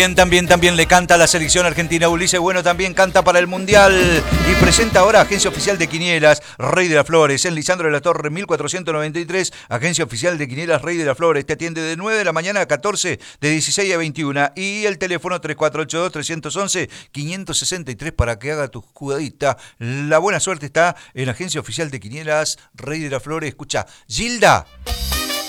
También le canta a la selección argentina. Ulises Bueno también canta para el Mundial y presenta ahora Agencia Oficial de Quinielas, Rey de las Flores, en Lisandro de la Torre 1493, Agencia Oficial de Quinielas, Rey de las Flores. Te atiende de 9 de la mañana a 14, de 16 a 21 y el teléfono 3482-311-563 para que haga tu jugadita. La buena suerte está en Agencia Oficial de Quinielas, Rey de las Flores. Escucha, Gilda.